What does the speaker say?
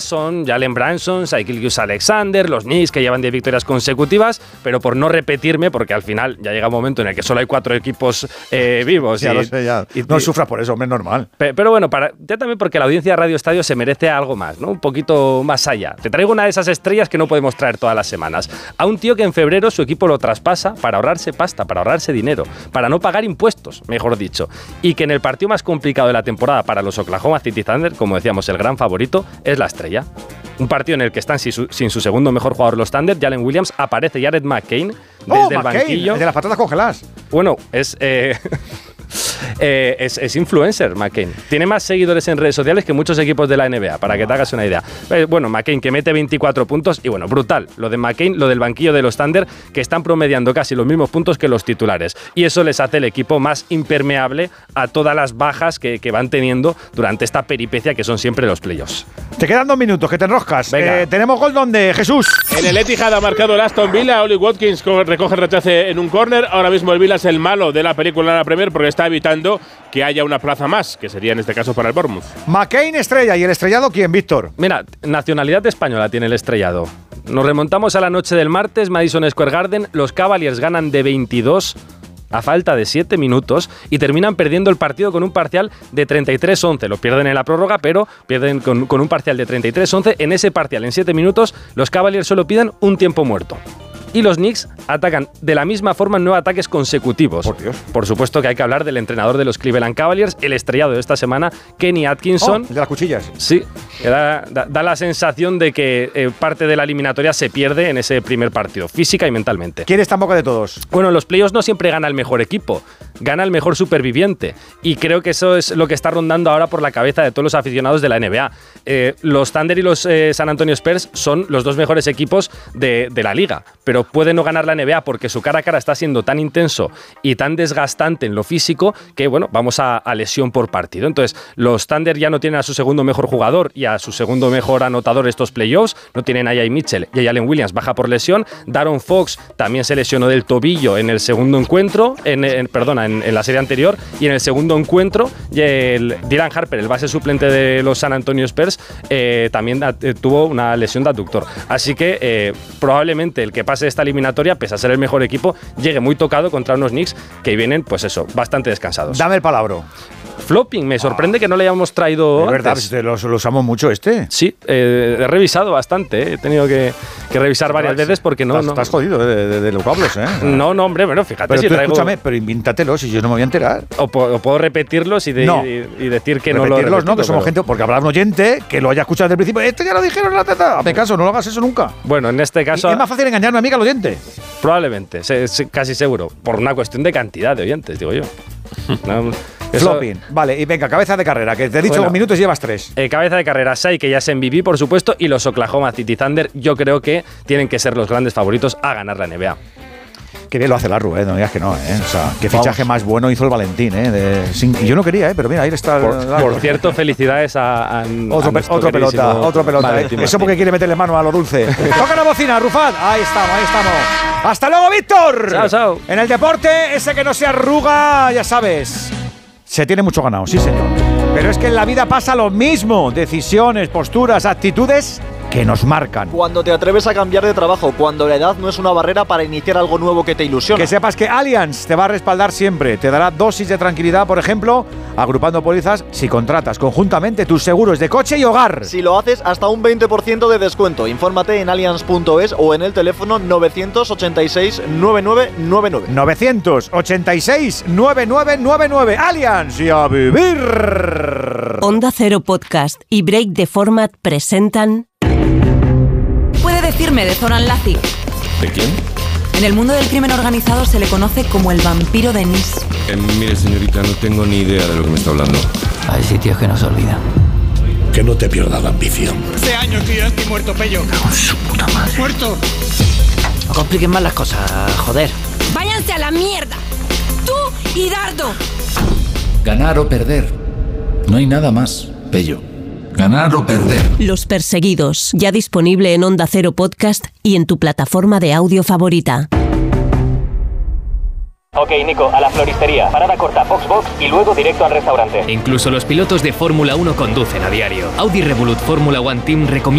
son Jalen Brunson, Shai Gilgeous-Alexander, los Knicks que llevan 10 victorias consecutivas, pero por no repetirme, porque al final ya llega un momento en el que solo hay 4 equipos vivos. Ya lo sé, ya. No sufras por eso, hombre, es normal. Pero bueno, ya también porque la audiencia de Radio Estadio se merece algo más, ¿no? Un poquito más allá. Te traigo una de esas estrellas que no podemos traer todas las semanas. A un tío que en febrero su equipo lo traspasa para ahorrarse pasta, para ahorrarse dinero, para no pagar impuestos, mejor dicho. Y que en el partido más complicado de la temporada para los Oklahoma City Thunder, como decíamos, el gran favorito, es la estrella. Un partido en el que están sin su segundo mejor jugador los Thunder, Jalen Williams, aparece Jared McCain desde el banquillo. El de las patatas congeladas. Bueno, es influencer, McCain. Tiene más seguidores en redes sociales que muchos equipos de la NBA, para que te hagas una idea. Bueno, McCain que mete 24 puntos y bueno, brutal. Lo de McCain, lo del banquillo de los Thunder, que están promediando casi los mismos puntos que los titulares. Y eso les hace el equipo más impermeable a todas las bajas que van teniendo durante esta peripecia que son siempre los playoffs. Te quedan 2 minutos, que te enroscas. Tenemos gol donde Jesús. En el Etihad ha marcado el Aston Villa. Oli Watkins recoge el rechace en un córner. Ahora mismo el Villa es el malo de la película en la Premier porque está evitando que haya una plaza más, que sería en este caso para el Bournemouth. McCain estrella. ¿Y el estrellado quién, Víctor? Mira, nacionalidad española tiene el estrellado. Nos remontamos a la noche del martes, Madison Square Garden. Los Cavaliers ganan de 22 a falta de 7 minutos y terminan perdiendo el partido con un parcial de 33-11. Lo pierden en la prórroga, pero pierden con un parcial de 33-11. En ese parcial, en 7 minutos, los Cavaliers solo piden un tiempo muerto. Y los Knicks atacan de la misma forma en 9 ataques consecutivos. Por Dios. Por supuesto que hay que hablar del entrenador de los Cleveland Cavaliers, el estrellado de esta semana, Kenny Atkinson. El de las cuchillas. Sí, que da la sensación de que parte de la eliminatoria se pierde en ese primer partido, física y mentalmente. ¿Quién está en boca de todos? Bueno, en los playoffs no siempre gana el mejor equipo, gana el mejor superviviente. Y creo que eso es lo que está rondando ahora por la cabeza de todos los aficionados de la NBA. Los Thunder y los San Antonio Spurs son los 2 mejores equipos de la liga, pero puede no ganar la NBA porque su cara a cara está siendo tan intenso y tan desgastante en lo físico que, bueno, vamos a lesión por partido. Entonces, los Thunder ya no tienen a su segundo mejor jugador y a su segundo mejor anotador estos playoffs, no tienen a Jay Mitchell y a Allen Williams, baja por lesión. Daron Fox también se lesionó del tobillo en el segundo encuentro, en la serie anterior, y en el segundo encuentro Dylan Harper, el base suplente de los San Antonio Spurs, también tuvo una lesión de aductor. Así que probablemente el que pase esta eliminatoria, pese a ser el mejor equipo, llegue muy tocado contra unos Knicks que vienen, pues eso, bastante descansados. Dame el palabra. Flopping, me sorprende que no le hayamos traído antes. Es verdad, lo usamos mucho este. Sí, he revisado bastante, he tenido que revisar varias veces porque no... Estás jodido de los cablos, ¿eh? No, hombre, bueno, fíjate. Pero si tú traigo... escúchame, pero invíntatelo, si yo no me voy a enterar. O puedo repetirlos y decir que no lo he repetido. No, que somos gente, porque habrá un oyente que lo haya escuchado desde el principio. Esto ya lo dijeron en la teta. Hazme caso, no lo hagas eso nunca. Bueno, en este caso... Es más fácil engañar a una amiga al oyente. Probablemente, casi seguro. Por una cuestión de cantidad de oyentes, digo yo. Flopping. Vale, y venga, cabeza de carrera, que te he dicho 2 minutos y llevas 3. Cabeza de carrera, Shai, que ya es MVP, por supuesto, y los Oklahoma City Thunder, yo creo que tienen que ser los grandes favoritos a ganar la NBA. Qué bien lo hace Larru, no digas que no, O sea, qué fichaje más bueno hizo el Valentín, Y yo no quería, pero mira, ahí está. Por cierto, felicidades a otro pelota. Valentín. Eso porque quiere meterle mano a lo dulce. Toca la bocina, Rufat. Ahí estamos. ¡Hasta luego, Víctor! Chao. En el deporte, ese que no se arruga, ya sabes, se tiene mucho ganado, sí, señor. Pero es que en la vida pasa lo mismo. Decisiones, posturas, actitudes que nos marcan. Cuando te atreves a cambiar de trabajo, cuando la edad no es una barrera para iniciar algo nuevo que te ilusiona. Que sepas que Allianz te va a respaldar siempre. Te dará dosis de tranquilidad, por ejemplo, agrupando pólizas si contratas conjuntamente tus seguros de coche y hogar. Si lo haces, hasta un 20% de descuento. Infórmate en allianz.es o en el teléfono 986-9999. 986-9999. Allianz, y a vivir. Onda Cero Podcast y Break the Format presentan... Puede decirme de Zoran Lazic. ¿De quién? En el mundo del crimen organizado se le conoce como el vampiro de Nice. Mire, señorita, no tengo ni idea de lo que me está hablando. Hay sitios que no se olvidan. Que no te pierdas la ambición. Hace años que yo estoy muerto, Pello. Con su puta madre. ¡Muerto! No compliquen más las cosas, joder. ¡Váyanse a la mierda! ¡Tú y Dardo! Ganar o perder. No hay nada más, Pello. Ganar o perder. Los Perseguidos, ya disponible en Onda Cero Podcast y en tu plataforma de audio favorita. Ok, Nico, a la floristería. Parada corta, box y luego directo al restaurante. Incluso los pilotos de Fórmula 1 conducen a diario. Audi Revolut Fórmula 1 Team recomienda